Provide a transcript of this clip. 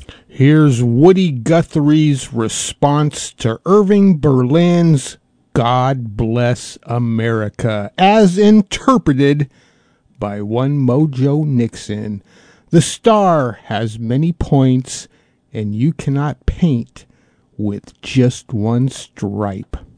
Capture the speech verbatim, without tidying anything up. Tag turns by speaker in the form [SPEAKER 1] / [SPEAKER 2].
[SPEAKER 1] Here's Woody Guthrie's response to Irving Berlin's God Bless America, as interpreted by one Mojo Nixon. The star has many points, and you cannot paint with just one stripe.